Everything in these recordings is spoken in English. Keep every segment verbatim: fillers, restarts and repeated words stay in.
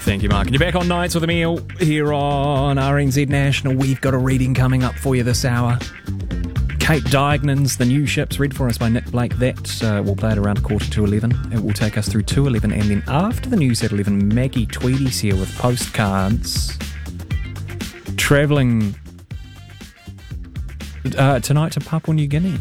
Thank you, Mark. And you're back on Nights with Emile here on R N Z National. We've got a reading coming up for you this hour. Kate Diagnon's The New Ships, read for us by Nick Blake. That uh, will play at around quarter to eleven. It will take us through to eleven, and then after the news at eleven, Maggie Tweedy's here with postcards. Travelling uh, tonight to Papua New Guinea.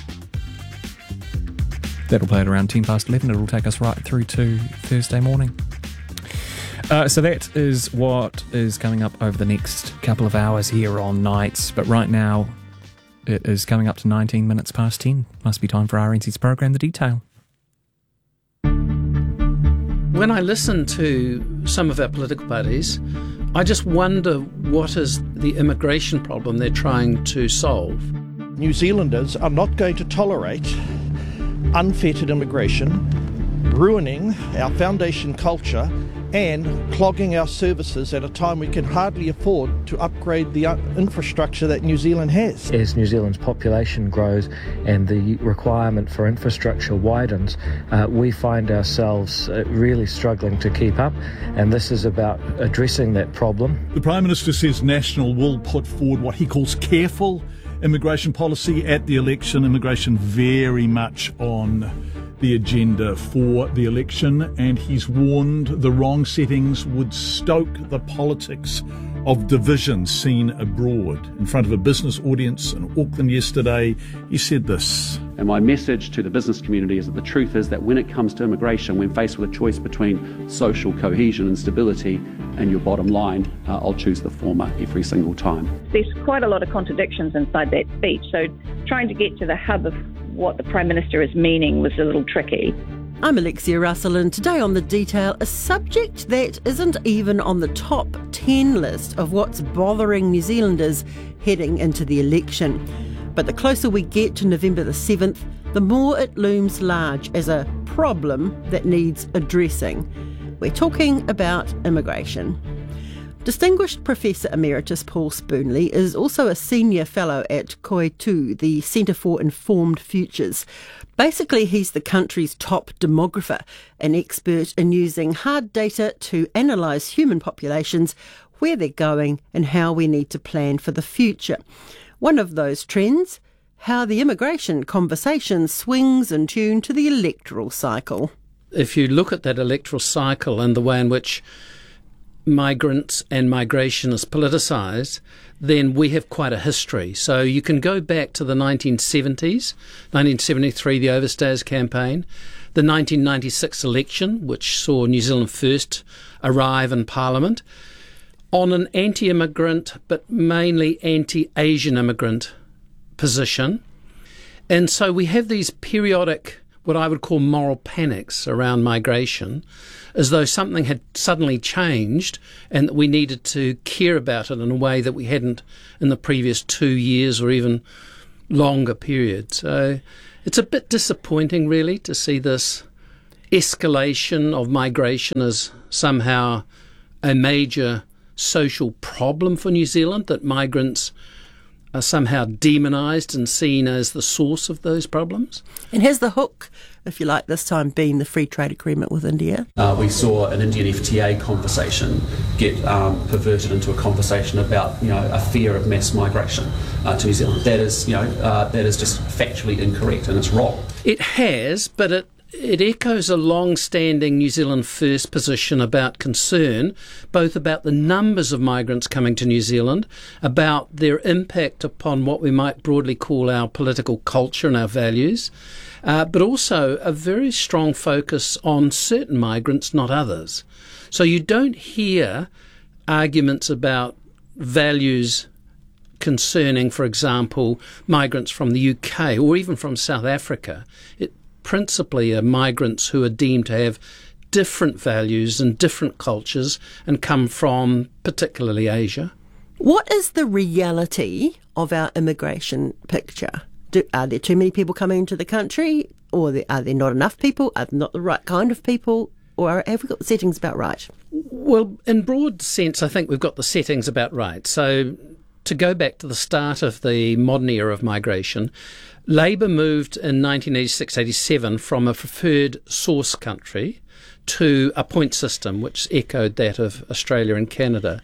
That'll play at around ten past eleven. It'll take us right through to Thursday morning. Uh, so that is what is coming up over the next couple of hours here on Nights. But right now, it is coming up to nineteen minutes past ten. Must be time for R N Z's program, The Detail. When I listen to some of our political parties, I just wonder what is the immigration problem they're trying to solve. New Zealanders are not going to tolerate unfettered immigration, ruining our foundation culture and clogging our services at a time we can hardly afford to upgrade the infrastructure that New Zealand has. As New Zealand's population grows and the requirement for infrastructure widens, uh, we find ourselves uh, really struggling to keep up, and this is about addressing that problem. The Prime Minister says National will put forward what he calls careful immigration policy at the election. Immigration very much on the agenda for the election, and he's warned the wrong settings would stoke the politics of division seen abroad. In front of a business audience in Auckland yesterday, he said this. And my message to the business community is that the truth is that when it comes to immigration, when faced with a choice between social cohesion and stability and your bottom line, uh, I'll choose the former every single time. There's quite a lot of contradictions inside that speech, so trying to get to the hub of what the Prime Minister is meaning was a little tricky. I'm Alexia Russell, and today on The Detail, a subject that isn't even on the top ten list of what's bothering New Zealanders heading into the election. But the closer we get to November the seventh, the more it looms large as a problem that needs addressing. We're talking about immigration. Distinguished Professor Emeritus Paul Spoonley is also a senior fellow at Koitu, the Centre for Informed Futures. Basically, he's the country's top demographer, an expert in using hard data to analyse human populations, where they're going and how we need to plan for the future. One of those trends, how the immigration conversation swings in tune to the electoral cycle. If you look at that electoral cycle and the way in which migrants and migration is politicised, then we have quite a history. So you can go back to the nineteen seventies, nineteen seventy-three, the Overstayers campaign, the nineteen ninety-six election, which saw New Zealand First arrive in Parliament, on an anti-immigrant but mainly anti-Asian immigrant position. And so we have these periodic, what I would call moral panics around migration, as though something had suddenly changed and that we needed to care about it in a way that we hadn't in the previous two years or even longer period. So it's a bit disappointing, really, to see this escalation of migration as somehow a major social problem for New Zealand, that migrants are somehow demonised and seen as the source of those problems. And has the hook, if you like, this time been the free trade agreement with India? Uh, we saw an Indian F T A conversation get um, perverted into a conversation about, you know, a fear of mass migration uh, to New Zealand. That is, you know, uh, that is just factually incorrect, and it's wrong. It has, but it It echoes a long-standing New Zealand First position about concern, both about the numbers of migrants coming to New Zealand, about their impact upon what we might broadly call our political culture and our values, uh, but also a very strong focus on certain migrants, not others. So you don't hear arguments about values concerning, for example, migrants from the U K or even from South Africa. It principally are migrants who are deemed to have different values and different cultures and come from particularly Asia. What is the reality of our immigration picture? Do, are there too many people coming into the country, or are there not enough people? Are they not the right kind of people? Or have we got the settings about right? Well, in broad sense, I think we've got the settings about right. So to go back to the start of the modern era of migration, Labour moved in nineteen eighty-six eighty-seven from a preferred source country to a point system, which echoed that of Australia and Canada.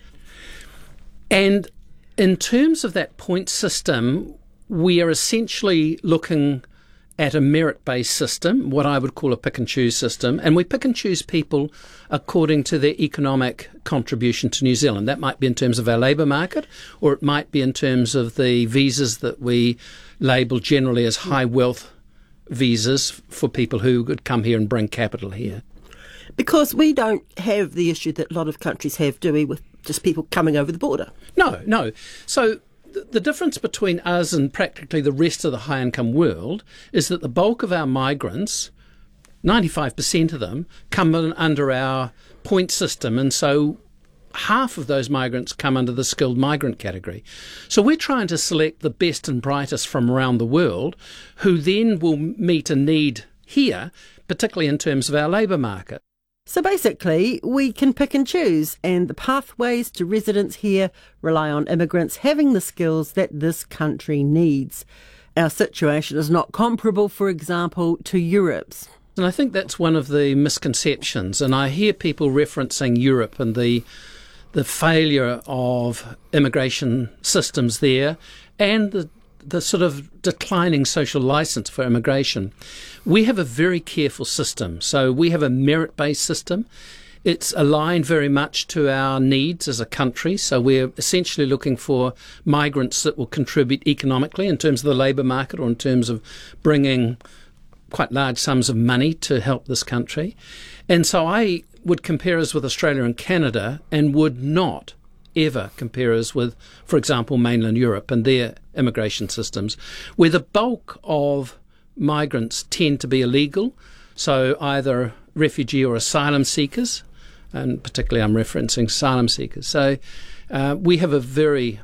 And in terms of that point system, we are essentially looking at a merit-based system, what I would call a pick-and-choose system, and we pick and choose people according to their economic contribution to New Zealand. That might be in terms of our labour market, or it might be in terms of the visas that we label generally as high wealth visas for people who would come here and bring capital here. Because we don't have the issue that a lot of countries have, do we, with just people coming over the border? No, no. So the difference between us and practically the rest of the high-income world is that the bulk of our migrants, ninety-five percent of them, come in under our point system, and so half of those migrants come under the skilled migrant category. So we're trying to select the best and brightest from around the world who then will meet a need here, particularly in terms of our labour market. So basically, we can pick and choose, and the pathways to residence here rely on immigrants having the skills that this country needs. Our situation is not comparable, for example, to Europe's. And I think that's one of the misconceptions, and I hear people referencing Europe and the the failure of immigration systems there and the the sort of declining social licence for immigration. We have a very careful system. So we have a merit-based system. It's aligned very much to our needs as a country. So we're essentially looking for migrants that will contribute economically in terms of the labour market or in terms of bringing quite large sums of money to help this country. And so I would compare us with Australia and Canada and would not ever compare us with, for example, mainland Europe and their immigration systems, where the bulk of migrants tend to be illegal, so either refugee or asylum seekers, and particularly I'm referencing asylum seekers. So uh, we have a very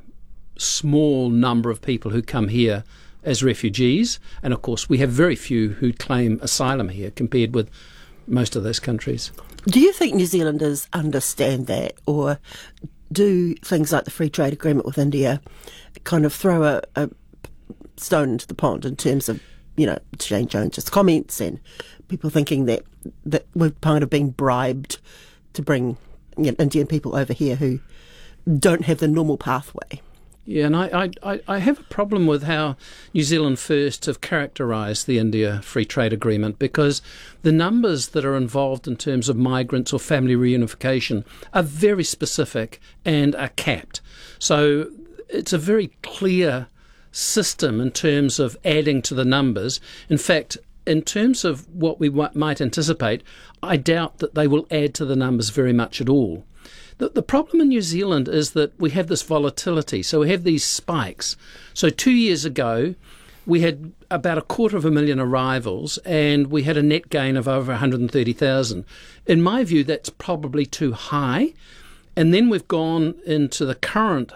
small number of people who come here as refugees, and of course we have very few who claim asylum here compared with most of those countries. Do you think New Zealanders understand that, or do things like the free trade agreement with India kind of throw a, a stone into the pond in terms of, you know, Jane Jones's comments and people thinking that, that we've kind of been bribed to bring, you know, Indian people over here who don't have the normal pathway? Yeah, and I, I, I have a problem with how New Zealand First have characterised the India Free Trade Agreement, because the numbers that are involved in terms of migrants or family reunification are very specific and are capped. So it's a very clear system in terms of adding to the numbers. In fact, in terms of what we might anticipate, I doubt that they will add to the numbers very much at all. The, the problem in New Zealand is that we have this volatility, so we have these spikes. So two years ago, we had about a quarter of a million arrivals and we had a net gain of over one hundred thirty thousand. In my view, that's probably too high. And then we've gone into the current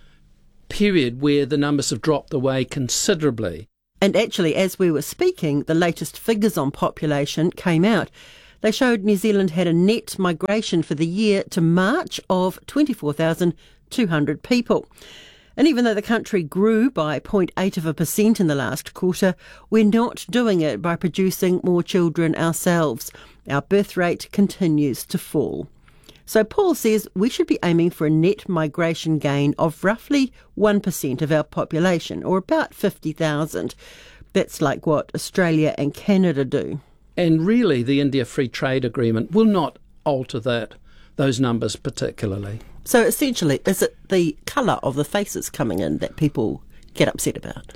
period where the numbers have dropped away considerably. And actually, as we were speaking, the latest figures on population came out. They showed New Zealand had a net migration for the year to March of twenty-four thousand two hundred people. And even though the country grew by zero point eight of a percent in the last quarter, we're not doing it by producing more children ourselves. Our birth rate continues to fall. So Paul says we should be aiming for a net migration gain of roughly one percent of our population, or about fifty thousand. That's like what Australia and Canada do. And really, the India Free Trade Agreement will not alter that those numbers particularly. So essentially, is it the colour of the faces coming in that people get upset about?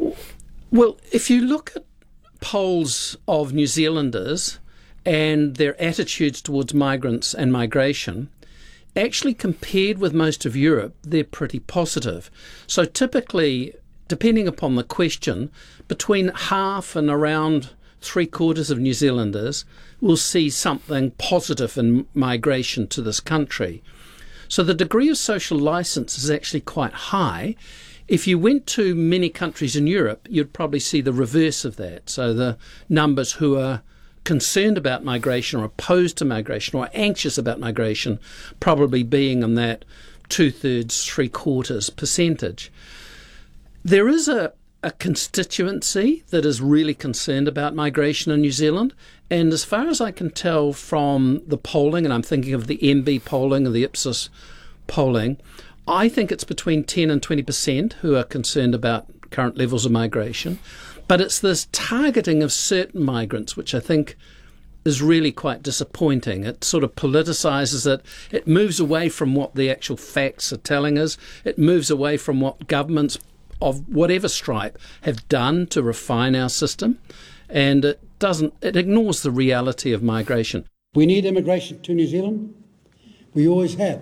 Well, if you look at polls of New Zealanders and their attitudes towards migrants and migration, actually compared with most of Europe, they're pretty positive. So typically, depending upon the question, between half and around three quarters of New Zealanders will see something positive in migration to this country. So the degree of social licence is actually quite high. If you went to many countries in Europe, you'd probably see the reverse of that. So the numbers who are concerned about migration or opposed to migration or anxious about migration probably being in that two-thirds, three-quarters percentage. There is a a constituency that is really concerned about migration in New Zealand. And as far as I can tell from the polling, and I'm thinking of the M B polling and the Ipsos polling, I think it's between ten and twenty percent who are concerned about current levels of migration. But it's this targeting of certain migrants, which I think is really quite disappointing. It sort of politicises it. It moves away from what the actual facts are telling us. It moves away from what governments of whatever stripe have done to refine our system. And it doesn't, it ignores the reality of migration. We need immigration to New Zealand. We always have.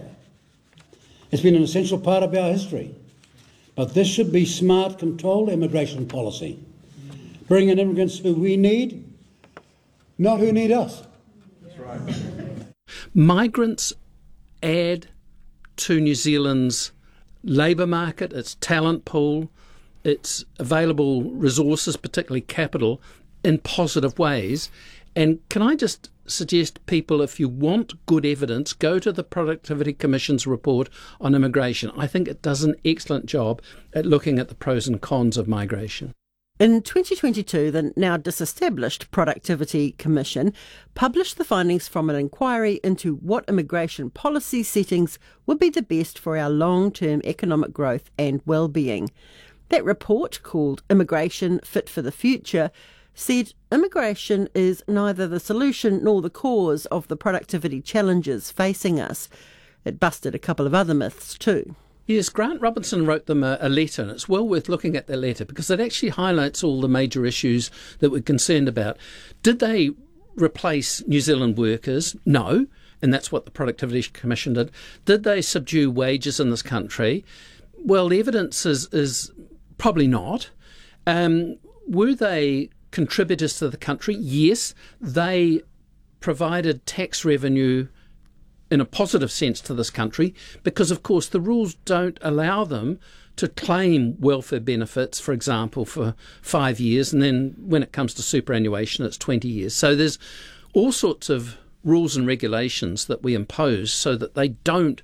It's been an essential part of our history. But this should be smart, controlled immigration policy. Bring in immigrants who we need, not who need us. That's right. Migrants add to New Zealand's labour market, its talent pool, its available resources, particularly capital, in positive ways. And can I just suggest, people, if you want good evidence, go to the Productivity Commission's report on immigration. I think it does an excellent job at looking at the pros and cons of migration. In twenty twenty-two, the now disestablished Productivity Commission published the findings from an inquiry into what immigration policy settings would be the best for our long-term economic growth and well-being. That report, called Immigration Fit for the Future, said immigration is neither the solution nor the cause of the productivity challenges facing us. It busted a couple of other myths too. Yes, Grant Robinson wrote them a, a letter, and it's well worth looking at their letter because it actually highlights all the major issues that we're concerned about. Did they replace New Zealand workers? No, and that's what the Productivity Commission did. Did they subdue wages in this country? Well, the evidence is, is probably not. Um, were they contributors to the country? Yes, they provided tax revenue in a positive sense to this country because, of course, the rules don't allow them to claim welfare benefits, for example, for five years, and then when it comes to superannuation, it's twenty years. So there's all sorts of rules and regulations that we impose so that they don't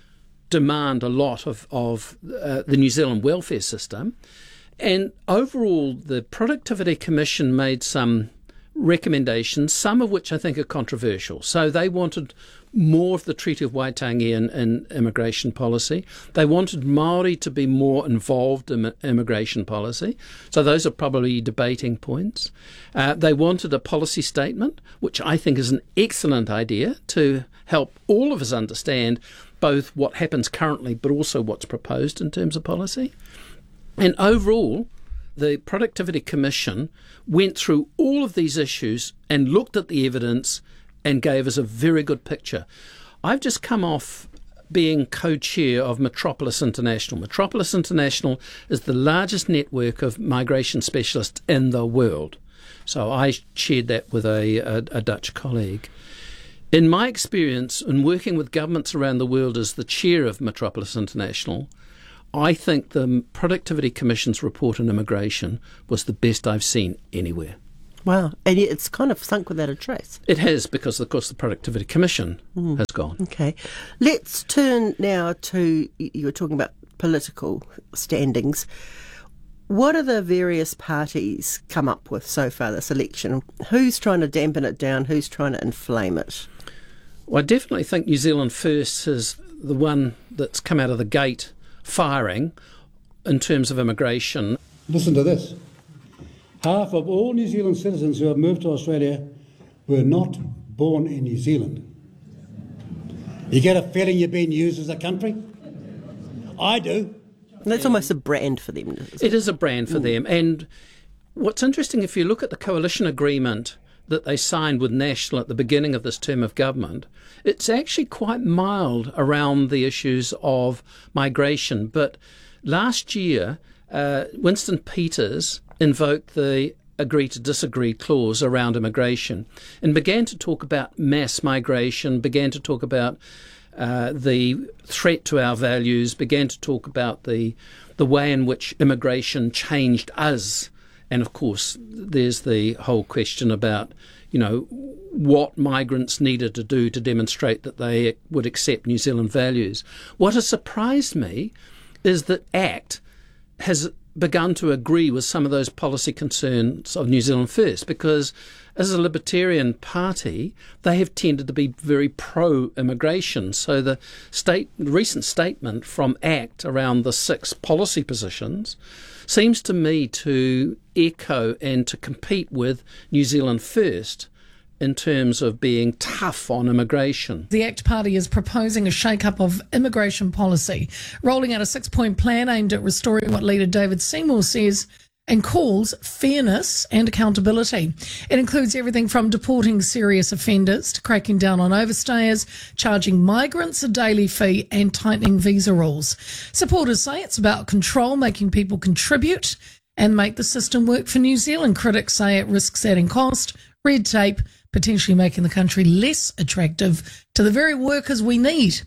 demand a lot of, of uh, the New Zealand welfare system. And overall, the Productivity Commission made some recommendations, some of which I think are controversial. So they wanted more of the Treaty of Waitangi in, in immigration policy. They wanted Māori to be more involved in immigration policy. So those are probably debating points. Uh, they wanted a policy statement, which I think is an excellent idea to help all of us understand both what happens currently but also what's proposed in terms of policy. And overall, the Productivity Commission went through all of these issues and looked at the evidence and gave us a very good picture. I've just come off being co-chair of Metropolis International. Metropolis International is the largest network of migration specialists in the world. So I shared that with a, a, a Dutch colleague. In my experience in working with governments around the world as the chair of Metropolis International, I think the Productivity Commission's report on immigration was the best I've seen anywhere. Wow, and yet it's kind of sunk without a trace. It has, because, of course, the Productivity Commission mm. has gone. Okay. Let's turn now to, you were talking about political standings. What are the various parties come up with so far this election? Who's trying to dampen it down? Who's trying to inflame it? Well, I definitely think New Zealand First is the one that's come out of the gate firing in terms of immigration. Listen to this. Half of all New Zealand citizens who have moved to Australia were not born in New Zealand. You get a feeling you're being used as a country? I do. And that's almost a brand for them. It is a brand for mm. them. And what's interesting, if you look at the coalition agreement that they signed with National at the beginning of this term of government, it's actually quite mild around the issues of migration. But last year, uh, Winston Peters invoked the agree to disagree clause around immigration and began to talk about mass migration, began to talk about uh, the threat to our values, began to talk about the the way in which immigration changed us. And of course, there's the whole question about, you know, what migrants needed to do to demonstrate that they would accept New Zealand values. What has surprised me is that ACT has begun to agree with some of those policy concerns of New Zealand First, because as a Libertarian party, they have tended to be very pro-immigration. So the state, the recent statement from ACT around the six policy positions seems to me to echo and to compete with New Zealand First in terms of being tough on immigration. The ACT Party is proposing a shake-up of immigration policy, rolling out a six-point plan aimed at restoring what leader David Seymour says and calls fairness and accountability. It includes everything from deporting serious offenders to cracking down on overstayers, charging migrants a daily fee and tightening visa rules. Supporters say it's about control, making people contribute and make the system work for New Zealand. Critics say it risks adding cost, red tape, potentially making the country less attractive to the very workers we need.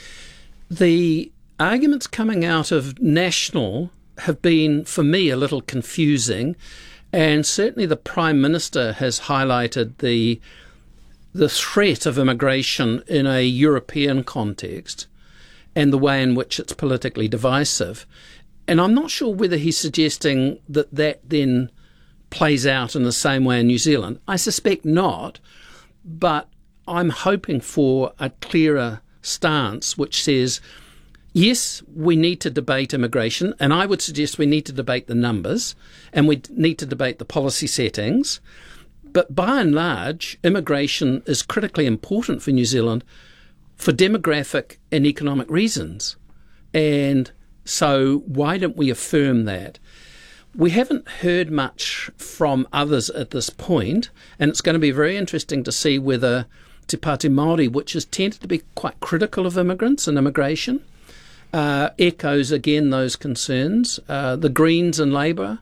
The arguments coming out of National have been, for me, a little confusing, and certainly the Prime Minister has highlighted the the threat of immigration in a European context and the way in which it's politically divisive. And I'm not sure whether he's suggesting that that then plays out in the same way in New Zealand. I suspect not, but I'm hoping for a clearer stance which says, yes, we need to debate immigration, and I would suggest we need to debate the numbers and we need to debate the policy settings. But by and large, immigration is critically important for New Zealand for demographic and economic reasons. And so why don't we affirm that? We haven't heard much from others at this point, and it's going to be very interesting to see whether Te Pāti Māori, which has tended to be quite critical of immigrants and immigration, Uh, echoes again those concerns. Uh, the Greens and Labour,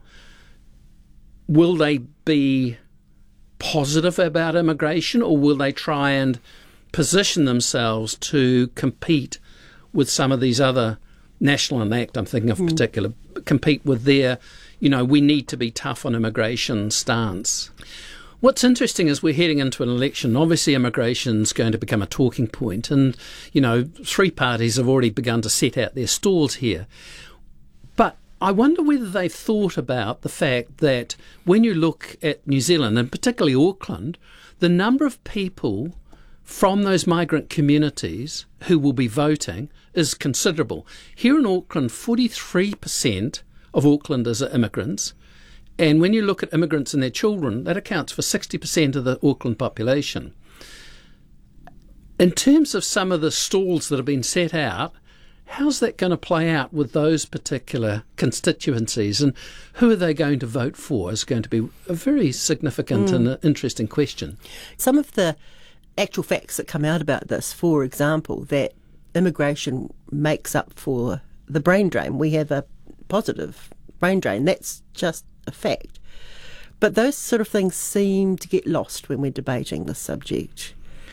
will they be positive about immigration, or will they try and position themselves to compete with some of these other National and ACT, I'm thinking of mm. particular, compete with their, you know, we need to be tough on immigration stance? What's interesting is we're heading into an election. Obviously, immigration's going to become a talking point, and, you know, three parties have already begun to set out their stalls here. But I wonder whether they've thought about the fact that when you look at New Zealand, and particularly Auckland, the number of people from those migrant communities who will be voting is considerable. Here in Auckland, forty-three percent of Aucklanders are immigrants. And when you look at immigrants and their children, that accounts for sixty percent of the Auckland population. In terms of some of the stalls that have been set out, how's that going to play out with those particular constituencies, and who are they going to vote for is going to be a very significant mm. and interesting question. Some of the actual facts that come out about this, for example, that immigration makes up for the brain drain. We have a positive brain drain. That's just a fact. But those sort of things seem to get lost when we're debating this subject.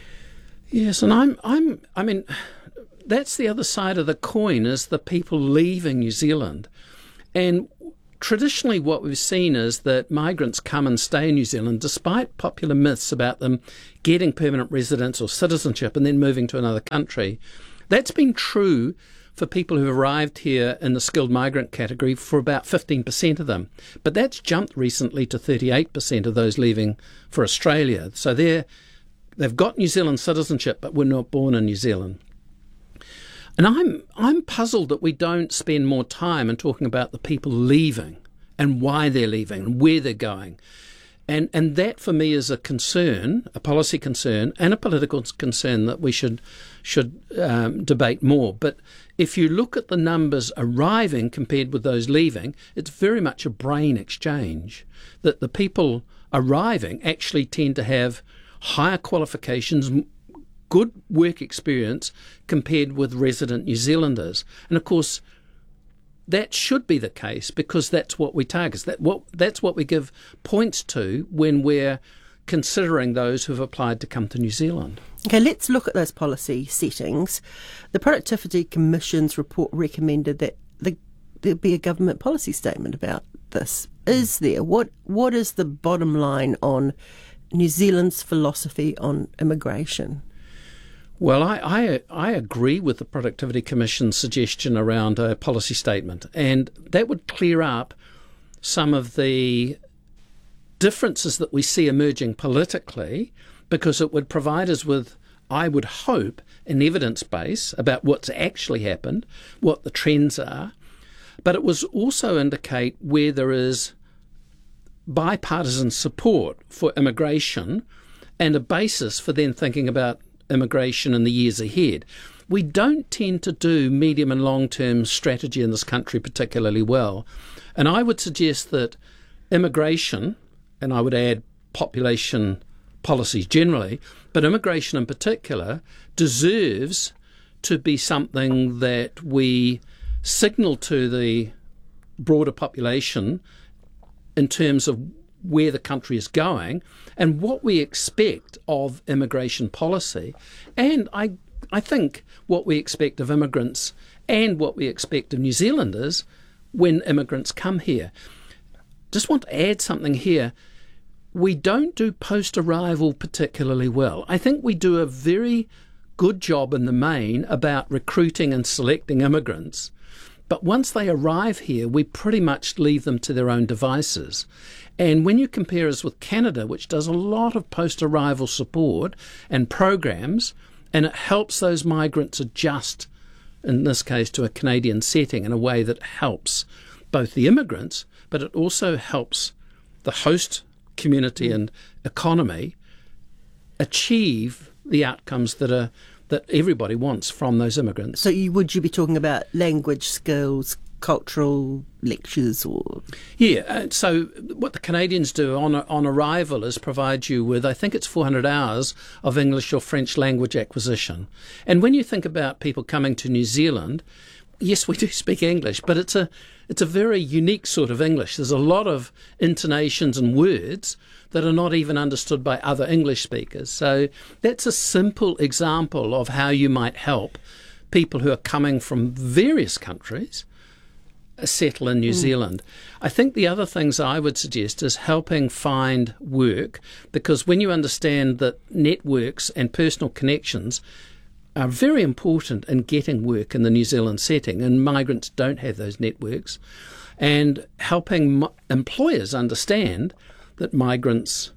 Yes, and I'm, I'm, I mean, that's the other side of the coin, is the people leaving New Zealand. And traditionally what we've seen is that migrants come and stay in New Zealand despite popular myths about them getting permanent residence or citizenship and then moving to another country. That's been true for people who've arrived here in the skilled migrant category for about fifteen percent of them. But that's jumped recently to thirty-eight percent of those leaving for Australia. So they're, they've got New Zealand citizenship, but were not born in New Zealand. And I'm I'm puzzled that we don't spend more time in talking about the people leaving and why they're leaving and where they're going. And and that for me is a concern, a policy concern and a political concern that we should should um, debate more. But if you look at the numbers arriving compared with those leaving, it's very much a brain exchange, that the people arriving actually tend to have higher qualifications, good work experience compared with resident New Zealanders. And of course, that should be the case because that's what we target. That what that's what we give points to when we're considering those who've applied to come to New Zealand. Okay, let's look at those policy settings. The Productivity Commission's report recommended that the, there be a government policy statement about this. Is there? What What is the bottom line on New Zealand's philosophy on immigration? Well, I, I I agree with the Productivity Commission's suggestion around a policy statement, and that would clear up some of the differences that we see emerging politically, because it would provide us with, I would hope, an evidence base about what's actually happened, what the trends are, but it was also indicate where there is bipartisan support for immigration and a basis for then thinking about immigration in the years ahead. We don't tend to do medium and long-term strategy in this country particularly well. And I would suggest that immigration, and I would add population policies generally, but immigration in particular, deserves to be something that we signal to the broader population in terms of where the country is going and what we expect of immigration policy. And I, I think what we expect of immigrants and what we expect of New Zealanders when immigrants come here. Just want to add something here. We don't do post-arrival particularly well. I think we do a very good job in the main about recruiting and selecting immigrants. But once they arrive here, we pretty much leave them to their own devices. And when you compare us with Canada, which does a lot of post-arrival support and programs, and it helps those migrants adjust, in this case, to a Canadian setting in a way that helps both the immigrants, but it also helps the host community and economy achieve the outcomes that are that everybody wants from those immigrants. So you, would you be talking about language skills, cultural lectures, or...? Yeah, uh, so what the Canadians do on on arrival is provide you with, I think it's four hundred hours of English or French language acquisition. And when you think about people coming to New Zealand, yes, we do speak English, but it's a it's a very unique sort of English. There's a lot of intonations and words that are not even understood by other English speakers. So that's a simple example of how you might help people who are coming from various countries settle in New mm. Zealand. I think the other things I would suggest is helping find work, because when you understand that networks and personal connections are very important in getting work in the New Zealand setting, and migrants don't have those networks, and helping m- employers understand that migrants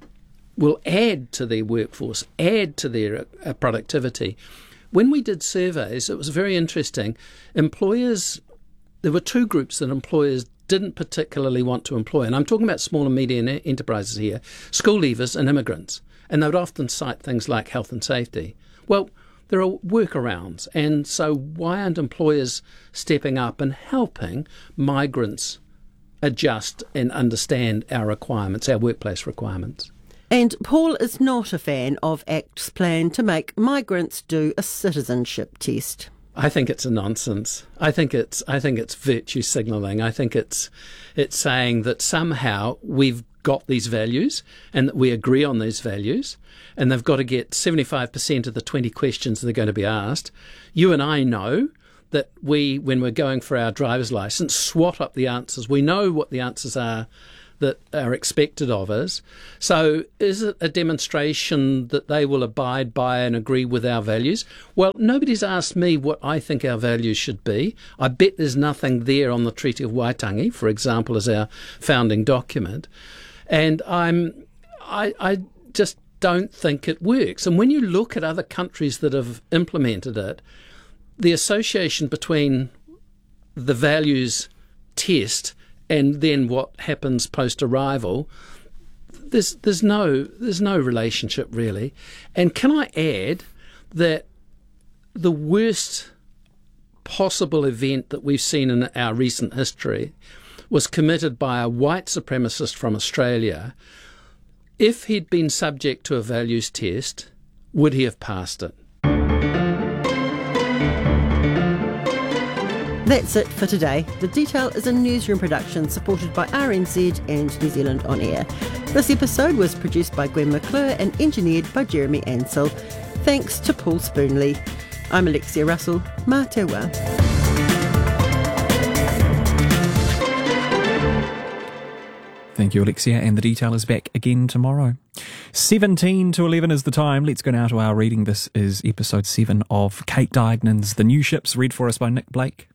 will add to their workforce, add to their uh, productivity. When we did surveys, it was very interesting. Employers, there were two groups that employers didn't particularly want to employ, and I'm talking about small and medium enterprises here, school leavers and immigrants, and they would often cite things like health and safety. Well, there are workarounds, and so why aren't employers stepping up and helping migrants adjust and understand our requirements, our workplace requirements? And Paul is not a fan of ACT's plan to make migrants do a citizenship test. I think it's a nonsense. I think it's I think it's virtue signalling. I think it's it's saying that somehow we've got these values and that we agree on these values, and they've got to get seventy-five percent of the twenty questions that are going to be asked. You and I know that we, when we're going for our driver's license, swat up the answers. We know what the answers are that are expected of us. So is it a demonstration that they will abide by and agree with our values? Well, nobody's asked me what I think our values should be. I bet there's nothing there on the Treaty of Waitangi, for example, as our founding document. And I'm, I, I just don't think it works. And when you look at other countries that have implemented it, the association between the values test and then what happens post-arrival, there's there's no there's no relationship really. And can I add that the worst possible event that we've seen in our recent history was committed by a white supremacist from Australia. If he'd been subject to a values test, would he have passed it? That's it for today. The Detail is a newsroom production supported by R N Z and New Zealand On Air. This episode was produced by Gwen McClure and engineered by Jeremy Ansell. Thanks to Paul Spoonley. I'm Alexia Russell. Mā te wā. Thank you, Alexia, and The Detail is back again tomorrow. seventeen to eleven is the time. Let's go now to our reading. This is episode seven of Kate Diagnon's The New Ships, read for us by Nick Blake.